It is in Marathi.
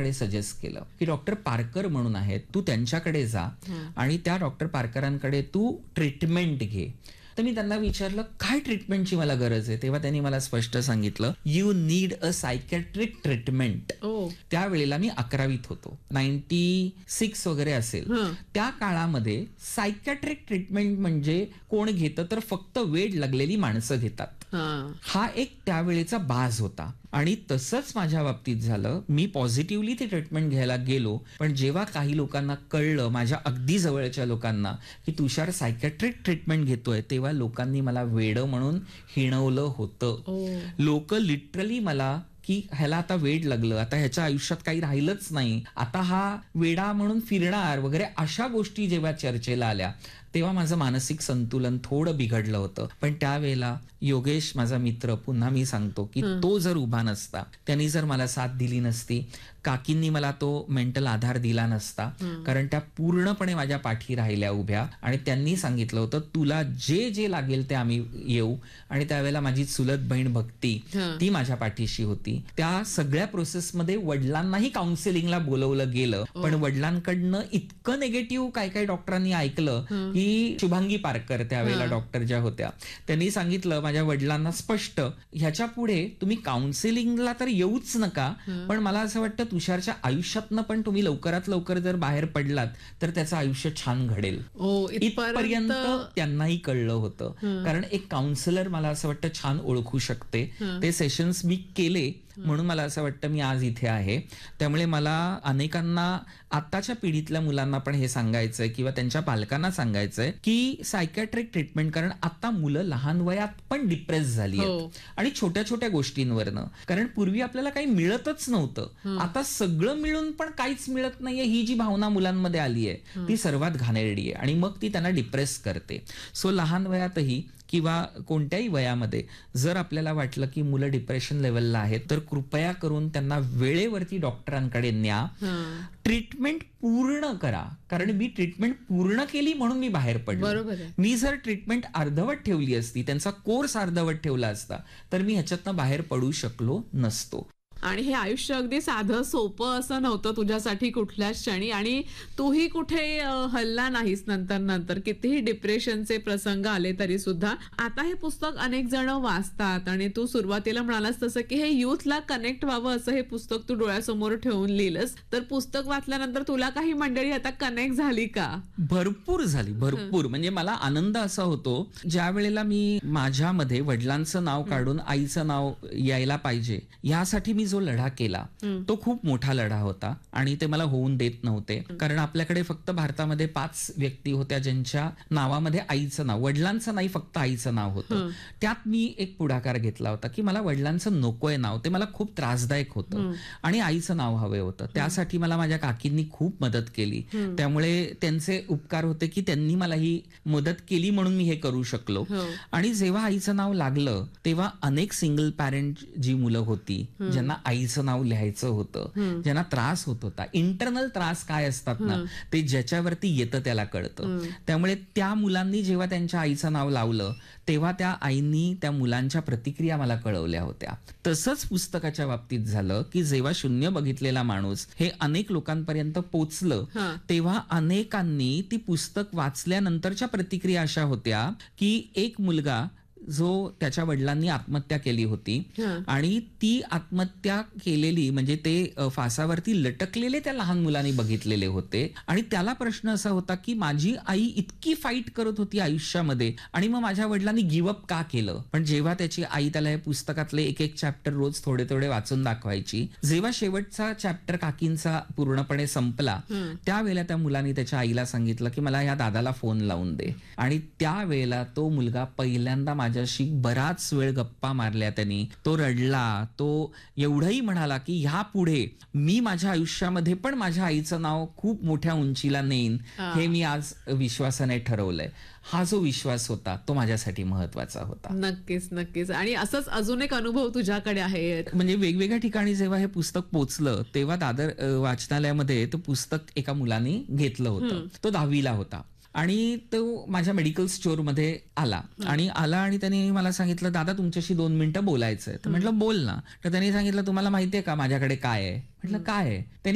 डॉक्टरांकडे सजेस्ट केलं की डॉक्टर पारकर म्हणून आहेत, तू त्यांच्याकडे जा आणि त्या डॉक्टर पारकरांकडे तू ट्रीटमेंट घे. तर मी त्यांना विचारलं काय ट्रीटमेंटची मला गरज आहे. तेव्हा त्यांनी मला स्पष्ट सांगितलं, you need a psychiatric treatment. त्यावेळेला मी 11वीत होतो, 96 वगैरे असेल. त्या काळामध्ये सायकॅट्रिक ट्रीटमेंट म्हणजे कोण घेतं तर फक्त वेड लागलेली माणसं घेतात. हा एक त्यावेळेचा बाज होता. आणि तसंच माझ्या बाबतीत झालं. मी पॉझिटिव्हली ती ट्रीटमेंट घ्यायला गेलो, पण जेव्हा काही लोकांना कळलं, माझ्या अगदी जवळच्या लोकांना, की तुषार सायकॅट्रिक ट्रीटमेंट घेतोय, तेव्हा लोकांनी मला वेडं म्हणून हिणवलं होतं. लोक लिटरली मला की ह्याला आता वेड लागलं, आता ह्याच्या आयुष्यात काही राहिलंच नाही, आता हा वेडा म्हणून फिरणार वगैरे अशा गोष्टी जेव्हा चर्चेला आल्या, तेव्हा माझं मानसिक संतुलन थोडं बिघडलं होतं. पण त्यावेळेला योगेश माझा मित्र, पुन्हा मी सांगतो की तो जर उभा नसता, त्यांनी जर मला साथ दिली नसती, काकींनी मला तो मेंटल आधार दिला नसता, कारण त्या पूर्णपणे माझ्या पाठी राहिल्या उभ्या आणि त्यांनी सांगितलं होतं तुला जे जे लागेल ते आम्ही येऊ. आणि त्यावेळेला माझी चुलत बहीण भक्ती ती माझ्या पाठीशी होती. त्या सगळ्या प्रोसेसमध्ये वडिलांनाही काउन्सिलिंगला बोलवलं गेलं, पण वडिलांकडनं इतकं निगेटिव्ह काय काय डॉक्टरांनी ऐकलं की शुभांगी पारकर त्यावेळेला डॉक्टर ज्या होत्या, त्यांनी सांगितलं माझ्या वडिलांना स्पष्ट, ह्याच्या पुढे तुम्ही काउन्सिलिंगला तर येऊच नका, पण मला असं वाटतं तुषारच्या आयुष्यातनं पण तुम्ही लवकरात लवकर जर बाहेर पडलात तर त्याचं आयुष्य छान घडेल. इथपर्यंत त्यांनाही कळलं होतं. कारण एक काउन्सिलर मला असं वाटतं छान ओळखू शकते. ते सेशन्स मी केले म्हणून मला असं वाटतं मी आज इथे आहे. त्यामुळे मला अनेकांना, आताच्या पिढीतल्या मुलांना पण हे सांगायचंय किंवा त्यांच्या पालकांना सांगायचंय की सायकॅट्रिक ट्रीटमेंट, कारण आता मुलं लहान वयात पण डिप्रेस झाली आहेत आणि छोट्या छोट्या गोष्टींवरनं. कारण पूर्वी आपल्याला काही मिळतच नव्हतं, आता सगळं मिळून पण काहीच मिळत नाहीये, ही जी भावना मुलांमध्ये आली आहे ती सर्वात घाणेरडी आहे आणि मग ती त्यांना डिप्रेस करते. सो लहान वयातही किंवा कोणत्याही वयामध्ये जर आपल्याला वाटलं की मुलं डिप्रेशन लेवलला आहेत, तर कृपया करून त्यांना वेळेवरती डॉक्टरांकडे न्या, ट्रीटमेंट पूर्ण करा. कारण मी ट्रीटमेंट पूर्ण केली म्हणून मी बाहेर पडलो. मी जर ट्रीटमेंट अर्धवट ठेवली असती, त्यांचा कोर्स अर्धवट ठेवला असता, तर मी ह्याच्यातनं बाहेर पडू शकलो नसतो. आणि हे आयुष्य अगदी साधं सोपं असं नव्हतं तुझ्यासाठी कुठल्याच क्षणी, आणि तूही कुठे हल्ला नाहीस. नंतर कितीही डिप्रेशनचे प्रसंग आले तरी सुद्धा. आता हे पुस्तक अनेक जण वाचतात आणि तू सुरुवातीला म्हणालास तसं की हे युथला कनेक्ट व्हावं असं हे पुस्तक तू डोळ्यासमोर ठेवून लिहिलंस. तर पुस्तक वाचल्यानंतर तुला काही मंडळी आता कनेक्ट झाली का? भरपूर झाली, भरपूर. म्हणजे मला आनंद असा होतो, ज्या वेळेला मी माझ्यामध्ये वडिलांचं नाव काढून आईचं नाव यायला पाहिजे यासाठी मी जो लढा केला तो खूप मोठा लढा होता आणि ते मला होऊन देत नव्हते. कारण आपल्याकडे फक्त भारतामध्ये 5 व्यक्ती होत्या ज्यांच्या नावामध्ये आईचं नाव, वडिलांचं नाही, फक्त आईचं नाव होतं. त्यात मी एक पुढाकार घेतला होता की मला वडिलांचं नकोय नाव, ते मला खूप त्रासदायक होतं आणि आईचं नाव हवं होतं. त्यासाठी मला माझ्या काकींनी खूप मदत केली. त्यामुळे त्यांचे उपकार होते की त्यांनी मला ही मदत केली म्हणून मी हे करू शकलो. आणि जेव्हा आईचं नाव लागलं तेव्हा अनेक सिंगल पॅरेंट जी मुलं होती, ज्यांना आईचं नाव लिहायचं होतं, ज्यांना त्रास होत होता, इंटरनल त्रास काय असतात ना, ते ज्याच्यावरती येतं त्याला कळतं. त्यामुळे त्या मुलांनी जेव्हा त्यांच्या आईचं नाव लावलं तेव्हा त्या आईंनी त्या मुलांच्या प्रतिक्रिया मला कळवल्या होत्या. तसंच पुस्तकाच्या बाबतीत झालं की जेव्हा शून्य बघितलेला माणूस हे अनेक लोकांपर्यंत पोचलं, तेव्हा अनेकांनी ती पुस्तक वाचल्यानंतरच्या प्रतिक्रिया अशा होत्या की एक मुलगा जो त्याच्या वडिलांनी आत्महत्या केली होती आणि ती आत्महत्या केलेली म्हणजे ते फासावरती लटकलेले त्या लहान मुलांनी बघितलेले होते आणि त्याला प्रश्न असा होता की माझी आई इतकी फाईट करत होती आयुष्यामध्ये आणि मग माझ्या वडिलांनी गिव्हअप का केलं. पण जेव्हा त्याची आई त्याला हे पुस्तकातले एक चॅप्टर रोज थोडे थोडे वाचून दाखवायची, जेव्हा शेवटचा चॅप्टर काकींचा पूर्णपणे संपला त्यावेळेला त्या मुलांनी त्याच्या आईला सांगितलं की मला या दादाला फोन लावून दे. आणि त्यावेळेला तो मुलगा पहिल्यांदा माझ्याशी बराच वेळ गप्पा मारल्या त्यांनी. तो रडला, तो एवढंही म्हणाला की ह्या पुढे मी माझ्या आयुष्यामध्ये पण माझ्या आईचं नाव खूप मोठ्या उंचीला नेईन, हे मी आज विश्वासाने ठरवलंय. हा जो विश्वास होता तो माझ्यासाठी महत्वाचा होता. नक्कीच नक्कीच. आणि असंच अजून एक अनुभव तुझ्याकडे आहे. म्हणजे वेगवेगळ्या ठिकाणी जेव्हा हे पुस्तक पोचलं तेव्हा दादर वाचनालयामध्ये ते पुस्तक एका मुलाने घेतलं होतं. तो 10वीला होता आणि तो माझ्या मेडिकल स्टोअर मध्ये आला आणि त्यांनी मला सांगितलं दादा तुमच्याशी 2 मिनिटं बोलायचंय. तर म्हटलं बोल ना. तर त्यांनी सांगितलं तुम्हाला माहितीये का माझ्याकडे काय आहे. म्हटलं काय आहे.